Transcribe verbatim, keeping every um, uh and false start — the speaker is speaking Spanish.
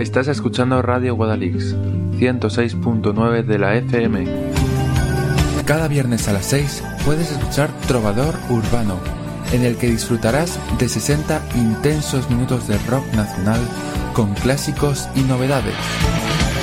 Estás escuchando Radio Guadalix, ciento seis punto nueve de la F M. Cada viernes a las seis puedes escuchar Trovador Urbano, en el que disfrutarás de sesenta intensos minutos de rock nacional con clásicos y novedades.